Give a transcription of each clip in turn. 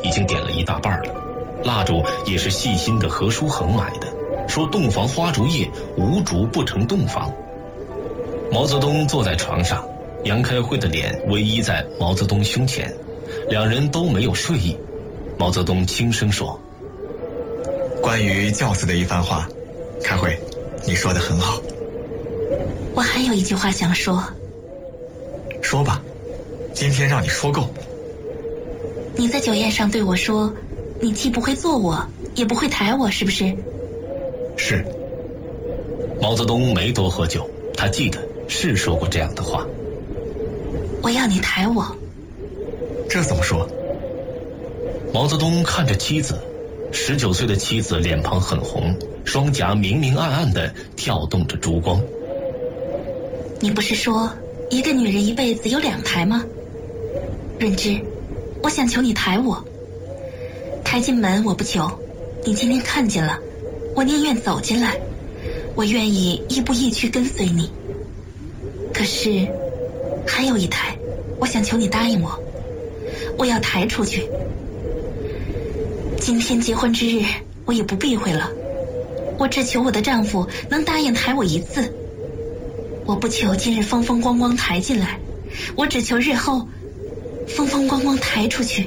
已经点了一大半了，蜡烛也是细心的何书恒买的，说洞房花烛夜无烛不成洞房。毛泽东坐在床上，杨开慧的脸偎依在毛泽东胸前，两人都没有睡意。毛泽东轻声说： 关于教子的一番话，开慧，你说得很好。 我还有一句话想说。 说吧，今天让你说够。 你在酒宴上对我说，你既不会做我，也不会抬我，是不是？ 是。 毛泽东没多喝酒，他记得是说过这样的话。 我要你抬我。 这怎么说？ 毛泽东看着妻子，19岁的妻子脸庞很红，双颊明明暗暗地跳动着烛光。 你不是说一个女人一辈子有2抬吗？润之，我想求你抬我。开进门我不求，你今天看见了，我宁愿走进来，我愿意亦步亦趋跟随你。可是还有一抬，我想求你答应我，我要抬出去。今天结婚之日，我也不避讳了，我只求我的丈夫能答应抬我一次。我不求今日风风光光抬进来，我只求日后风风光光抬出去。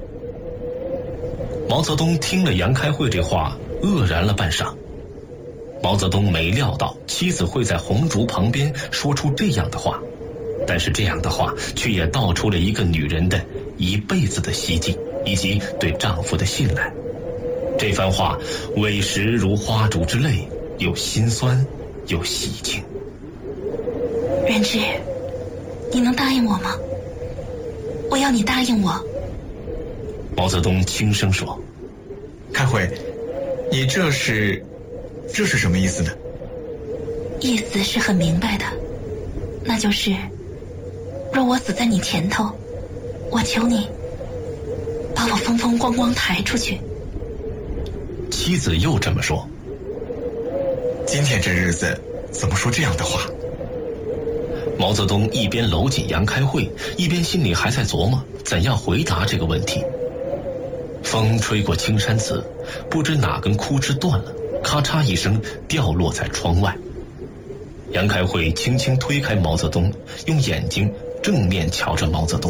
毛泽东听了杨开慧这话，愕然了半晌。毛泽东没料到妻子会在红烛旁边说出这样的话，但是这样的话却也道出了一个女人的一辈子的希冀，以及对丈夫的信赖。这番话委实如花烛之泪，又心酸又喜庆。 润之，你能答应我吗？我要你答应我。 毛泽东轻声说： 开慧，你这是什么意思呢？ 意思是很明白的，那就是若我死在你前头，我求你把我风风光光抬出去。 妻子又这么说。 今天这日子怎么说这样的话？ 毛泽东一边搂紧杨开慧，一边心里还在琢磨怎样回答这个问题。风吹过青山寺，不知哪根枯枝断了，咔嚓一声掉落在窗外。杨开慧轻轻推开毛泽东，用眼睛正面瞧着毛泽东。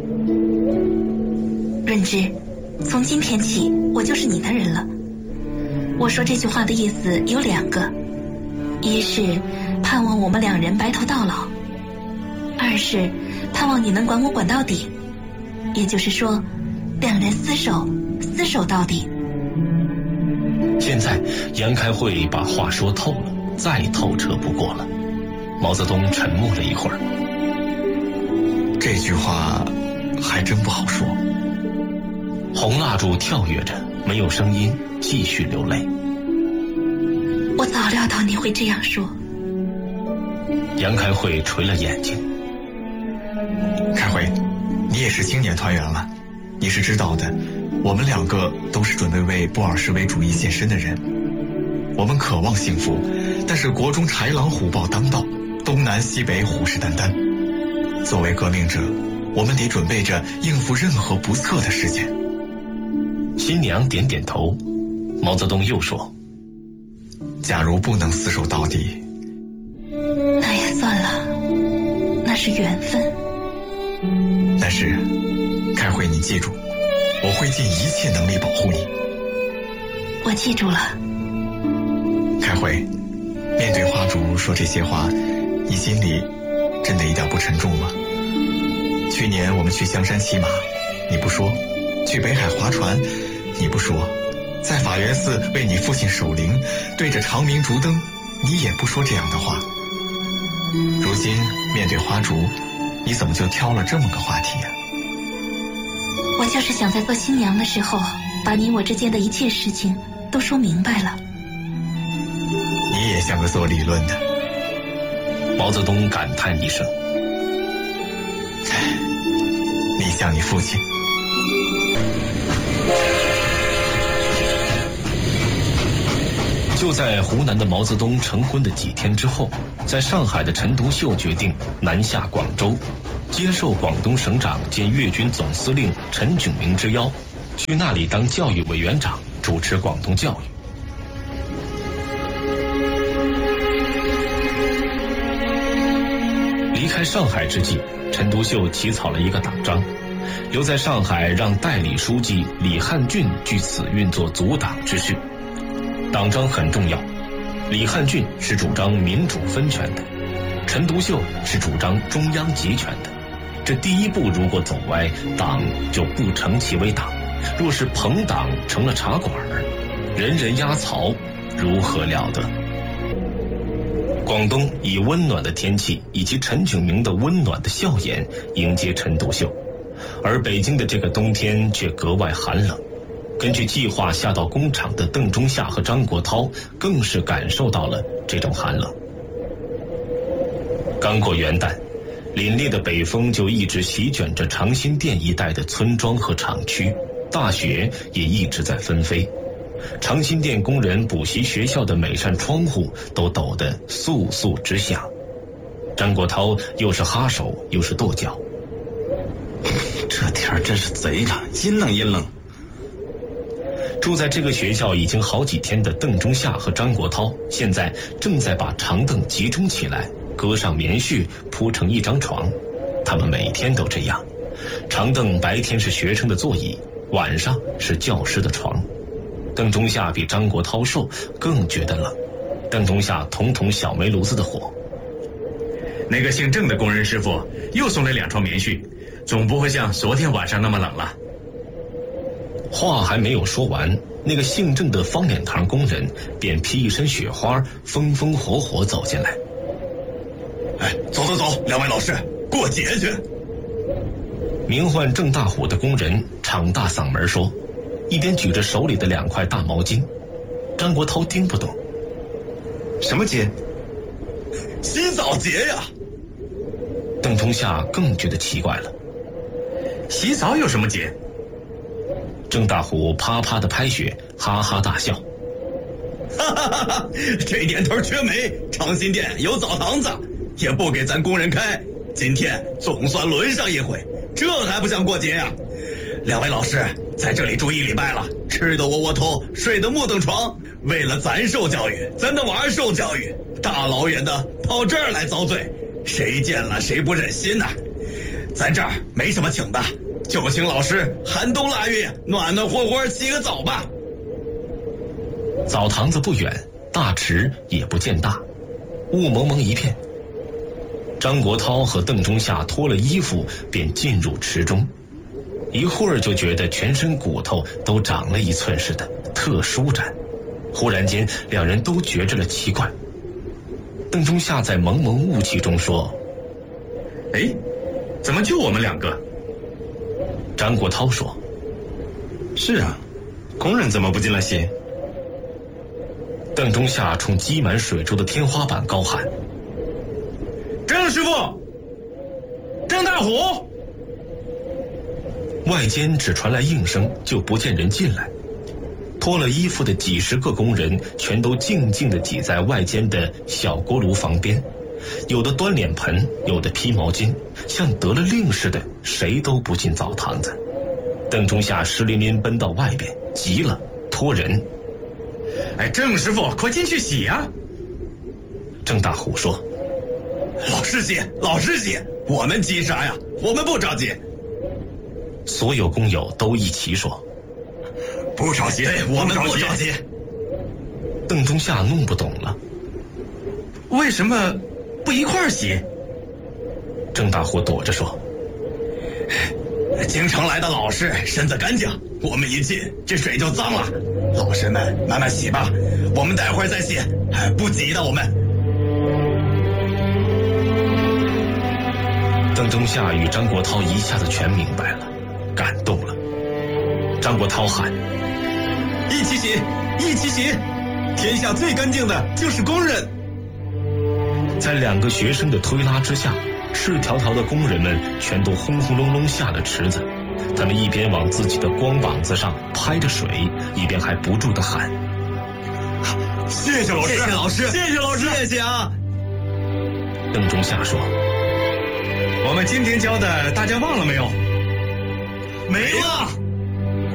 润之，从今天起我就是你的人了。我说这句话的意思有2个，一是盼望我们2人白头到老，二是盼望你能管我管到底，也就是说2人厮守到底。 现在杨开慧把话说透了，再透彻不过了。毛泽东沉默了一会儿。 这句话还真不好说。 红蜡烛跳跃着，没有声音，继续流泪。 我早料到你会这样说。 杨开慧垂了眼睛。 开慧，你也是青年团员了，你是知道的，我们2个都是准备为布尔什维主义献身的人。我们渴望幸福，但是国中豺狼虎豹当道，东南西北虎视眈眈。作为革命者，我们得准备着应付任何不测的事件。 新娘点点头。毛泽东又说： 假如不能厮守到底， 那也算了，那是缘分。 但是开慧，你记住，我会尽一切能力保护你。 我记住了。 开慧，面对花烛说这些话，你心里真的一点不沉重吗？去年我们去香山骑马，你不说；去北海划船，你不说；在法源寺为你父亲守灵，对着长明烛灯，你也不说这样的话。如今面对花烛，你怎么就挑了这么个话题呀？ 我就是想在做新娘的时候，把你我之间的一切事情都说明白了。 你也像个做理论的。 毛泽东感叹一声： 你像你父亲。 就在湖南的毛泽东成婚的几天之后，在上海的陈独秀决定南下广州，接受广东省长兼粤军总司令陈炯明之邀， 去那里当教育委员长，主持广东教育。离开上海之际，陈独秀起草了一个党章，留在上海让代理书记李汉俊据此运作阻党之事。党章很重要，李汉俊是主张民主分权的，陈独秀是主张中央集权的。这第一步如果走歪，党就不成其为党；若是朋党成了茶馆，人人压槽，如何了得？广东以温暖的天气以及陈炯明的温暖的笑颜迎接陈独秀，而北京的这个冬天却格外寒冷。根据计划下到工厂的邓中夏和张国焘更是感受到了这种寒冷。刚过元旦，凛冽的北风就一直席卷着长辛店一带的村庄和厂区，大雪也一直在纷飞。长辛店工人补习学校的每扇窗户都抖得簌簌直响。张国焘又是哈手又是跺脚， 这天真是贼冷，阴冷阴冷。 住在这个学校已经好几天的邓中夏和张国焘，现在正在把长凳集中起来，搁上棉絮，铺成一张床。他们每天都这样，长凳白天是学生的座椅，晚上是教师的床。邓中夏比张国焘瘦，更觉得冷。邓中夏捅小煤炉子的火。 那个姓郑的工人师傅又送来2床棉絮，总不会像昨天晚上那么冷了。 话还没有说完，那个姓郑的方脸堂工人便披一身雪花，风风火火走进来。 走，2位老师，过节去。 名唤郑大虎的工人敞大嗓门说，一边举着手里的2块大毛巾。张国焘听不懂， 什么节？ 洗澡节呀！ 邓中夏更觉得奇怪了， 洗澡有什么节？ 郑大虎啪啪的拍雪，哈哈大笑。 哈哈哈哈！这年头缺煤，长辛店有澡堂子，也不给咱工人开。今天总算轮上一回，这还不像过节呀？2位老师在这里住1礼拜了，吃的窝窝头，睡的木凳床，为了咱受教育，咱的娃儿受教育，大老远的跑这儿来遭罪，谁见了谁不忍心呐？咱这儿没什么请的，就请老师寒冬腊月暖暖和和洗个澡吧。 澡堂子不远，大池也不见大，雾蒙蒙一片。张国焘和邓中夏脱了衣服便进入池中，一会儿就觉得全身骨头都长了1寸似的，特舒展。忽然间2人都觉着了奇怪。邓中夏在蒙蒙雾气中说， 怎么就我们2个？ 张国焘说， 是啊，工人怎么不进来洗？ 邓中夏冲积满水珠的天花板高喊， 郑师傅，郑大虎。 外间只传来应声，就不见人进来。脱了衣服的几10个工人全都静静地挤在外间的小锅炉房边，有的端脸盆，有的披毛巾，像得了令似的，谁都不进澡堂子。邓中夏湿淋淋奔到外边，急了，托人。 郑师傅，快进去洗啊！ 郑大虎说， 老师洗，我们急啥呀？我们不着急。 所有工友都一齐说， 不着急，我们不着急。 邓中夏弄不懂了， 为什么不一块儿洗？ 郑大虎躲着说， 京城来的老师身子干净，我们一进这水就脏了，老师们慢慢洗吧，我们待会儿再洗，不急的我们。 邓中夏与张国焘一下子全明白了，感动了。张国焘喊， 一起洗，一起洗，天下最干净的就是工人。 在2个学生的推拉之下，赤条条的工人们全都轰轰隆隆下了池子。他们一边往自己的光膀子上拍着水，一边还不住地喊， 谢谢老师，谢谢老师，谢谢老师，谢谢啊！ 邓中夏说， 我们今天教的大家忘了没有？ 没了。